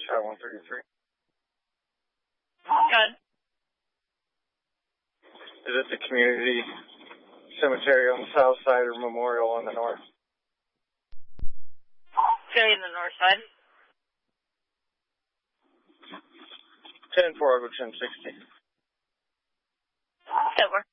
133. Good. Is it the community cemetery on the south side or memorial on the north? Stay in the north side. 10-4, I'll go 1060. Over.